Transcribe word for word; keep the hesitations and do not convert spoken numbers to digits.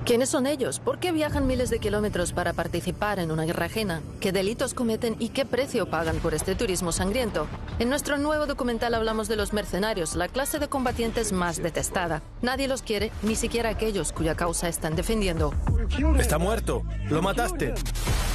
¿Quiénes son ellos? ¿Por qué viajan miles de kilómetros para participar en una guerra ajena? ¿Qué delitos cometen y qué precio pagan por este turismo sangriento? En nuestro nuevo documental hablamos de los mercenarios, la clase de combatientes más detestada. Nadie los quiere, ni siquiera aquellos cuya causa están defendiendo. Está muerto. Lo mataste.